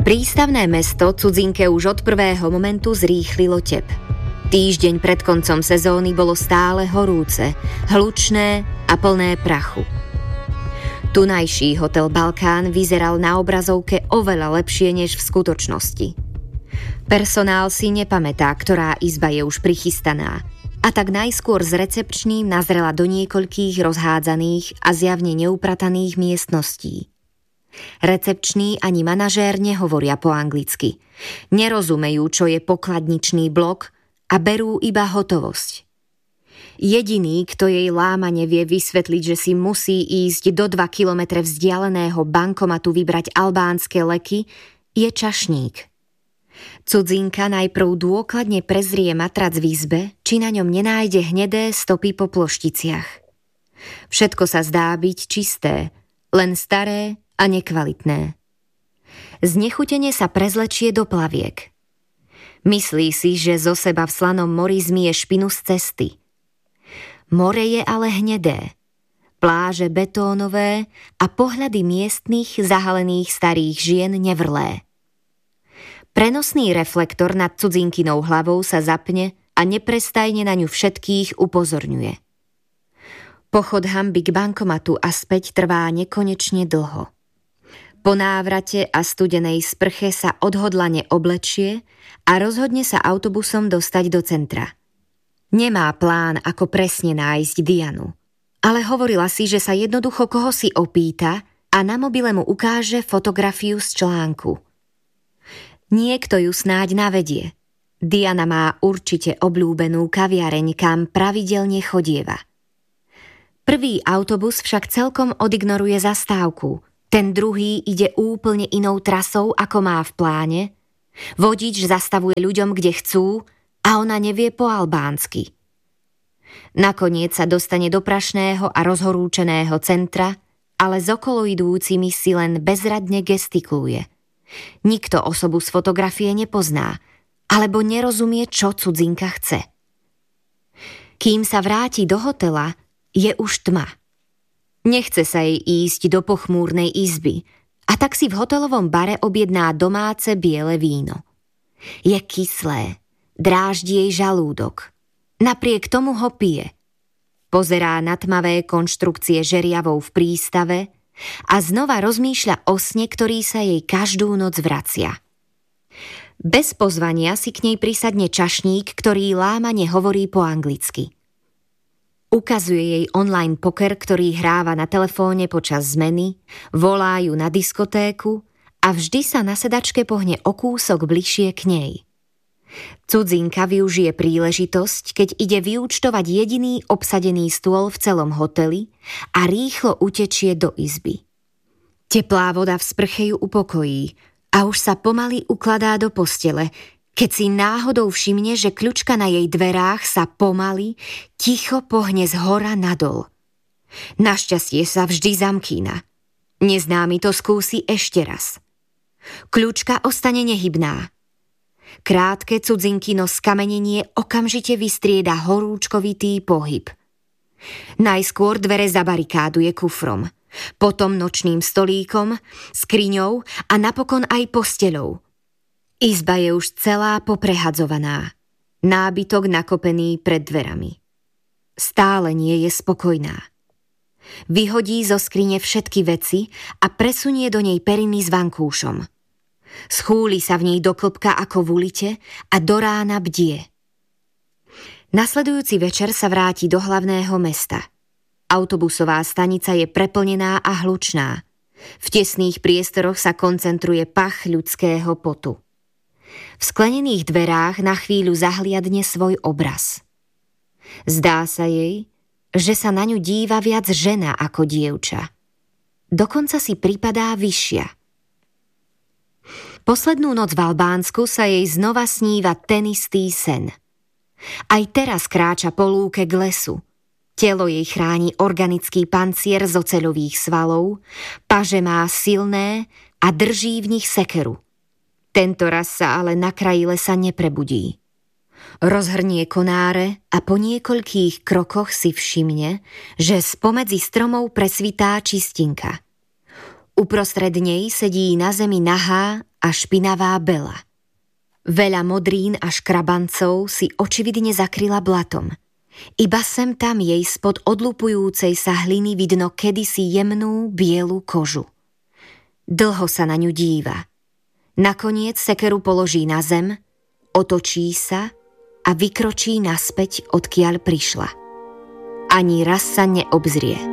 Prístavné mesto cudzinke už od prvého momentu zrýchlilo tep. Týždeň pred koncom sezóny bolo stále horúce, hlučné a plné prachu. Tunajší hotel Balkán vyzeral na obrazovke oveľa lepšie než v skutočnosti. Personál si nepamätá, ktorá izba je už prichystaná, a tak najskôr s recepčným nazrela do niekoľkých rozhádzaných a zjavne neuprataných miestností. Recepční ani manažér nehovoria po anglicky. Nerozumejú, čo je pokladničný blok a berú iba hotovosť. Jediný, kto jej lámane vie vysvetliť, že si musí ísť do 2 kilometre vzdialeného bankomatu vybrať albánske leky, je čašník. Cudzinka najprv dôkladne prezrie matrac v izbe, či na ňom nenájde hnedé stopy po plošticiach. Všetko sa zdá byť čisté, len staré a nekvalitné. Znechutene sa prezlečie do plaviek. Myslí si, že zo seba v slanom mori zmije špinu z cesty. More je ale hnedé, pláže betónové a pohľady miestnych zahalených starých žien nevrlé. Prenosný reflektor nad cudzinkinou hlavou sa zapne a neprestajne na ňu všetkých upozorňuje. Pochod hanby k bankomatu a späť trvá nekonečne dlho. Po návrate a studenej sprche sa odhodlane oblečie a rozhodne sa autobusom dostať do centra. Nemá plán, ako presne nájsť Dianu, ale hovorila si, že sa jednoducho koho si opýta a na mobile mu ukáže fotografiu z článku. Niekto ju snáď navedie. Diana má určite obľúbenú kaviareň, kam pravidelne chodieva. Prvý autobus však celkom odignoruje zastávku. Ten druhý ide úplne inou trasou, ako má v pláne. Vodič zastavuje ľuďom, kde chcú, a ona nevie po albánsky. Nakoniec sa dostane do prašného a rozhorúčeného centra, ale s okoloidúcimi si len bezradne gestikuluje. Nikto osobu z fotografie nepozná, alebo nerozumie, čo cudzinka chce. Kým sa vráti do hotela, je už tma. Nechce sa jej ísť do pochmúrnej izby a tak si v hotelovom bare objedná domáce biele víno. Je kyslé, dráždi jej žalúdok. Napriek tomu ho pije. Pozerá na tmavé konštrukcie žeriavov v prístave a znova rozmýšľa o sne, ktorý sa jej každú noc vracia. Bez pozvania si k nej prisadne čašník, ktorý lámane hovorí po anglicky. Ukazuje jej online poker, ktorý hráva na telefóne počas zmeny, volá ju na diskotéku a vždy sa na sedačke pohne o kúsok bližšie k nej. Cudzinka využije príležitosť, keď ide vyúčtovať jediný obsadený stôl v celom hoteli a rýchlo utečie do izby. Teplá voda v sprche ju upokojí a už sa pomaly ukladá do postele, keď si náhodou všimne, že kľučka na jej dverách sa pomaly, ticho pohne z hora nadol. Našťastie sa vždy zamkína. Neznámy to skúsi ešte raz. Kľučka ostane nehybná. Krátke cudzinkino skamenenie okamžite vystrieda horúčkovitý pohyb. Najskôr dvere zabarikáduje kufrom, potom nočným stolíkom, skriňou a napokon aj posteľou. Izba je už celá poprehadzovaná. Nábytok nakopený pred dverami. Stále nie je spokojná. Vyhodí zo skrine všetky veci a presunie do nej periny s vankúšom. Schúli sa v nej do klbka ako v ulite a do rána bdie. Nasledujúci večer sa vráti do hlavného mesta. Autobusová stanica je preplnená a hlučná. V tesných priestoroch sa koncentruje pach ľudského potu. V sklenených dverách na chvíľu zahliadne svoj obraz. Zdá sa jej, že sa na ňu díva viac žena ako dievča. Dokonca si pripadá vyššia. Poslednú noc v Albánsku sa jej znova sníva ten istý sen. Aj teraz kráča po lúke k lesu. Telo jej chráni organický pancier z oceľových svalov, paže má silné a drží v nich sekeru. Tento raz sa ale na kraji lesa neprebudí. Rozhrnie konáre a po niekoľkých krokoch si všimne, že spomedzi stromov presvitá čistinka. Uprostred nej sedí na zemi nahá a špinavá bela. Veľa modrín a škrabancov si očividne zakryla blatom. Iba sem tam jej spod odlupujúcej sa hliny vidno kedysi jemnú bielu kožu. Dlho sa na ňu díva. Nakoniec sekeru položí na zem, otočí sa a vykročí naspäť, odkiaľ prišla. Ani raz sa neobzrie.